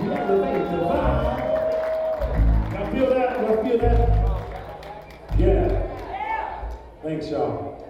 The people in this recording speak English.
elevate the vibe. Y'all feel that? Y'all feel that? Yeah. Thanks, y'all.